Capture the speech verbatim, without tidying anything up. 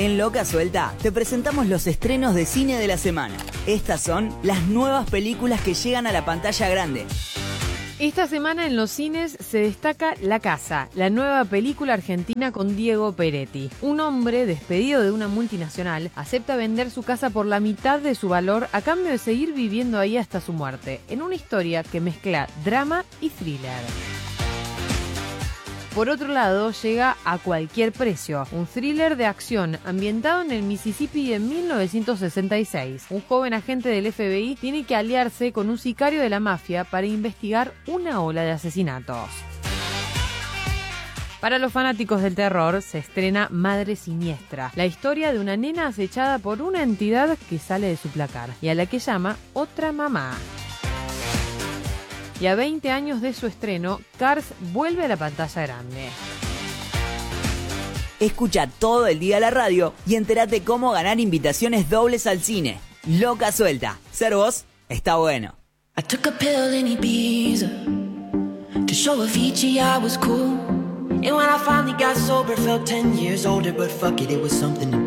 En Loca Suelta te presentamos los estrenos de cine de la semana. Estas son las nuevas películas que llegan a la pantalla grande. Esta semana en los cines se destaca La Casa, la nueva película argentina con Diego Peretti. Un hombre despedido de una multinacional acepta vender su casa por la mitad de su valor a cambio de seguir viviendo ahí hasta su muerte, en una historia que mezcla drama y thriller. Por otro lado, llega A Cualquier Precio, un thriller de acción ambientado en el Mississippi en mil novecientos sesenta y seis. Un joven agente del F B I tiene que aliarse con un sicario de la mafia para investigar una ola de asesinatos. Para los fanáticos del terror, se estrena Madre Siniestra, la historia de una nena acechada por una entidad que sale de su placar y a la que llama Otra Mamá. Y a veinte años de su estreno, Cars vuelve a la pantalla grande. Escucha todo el día la radio y entérate cómo ganar invitaciones dobles al cine. Loca Suelta. Ser vos está bueno. I took a pill in Ibiza to show Avicii I was cool. And when I finally got sober, felt ten years older, but fuck it, it was something to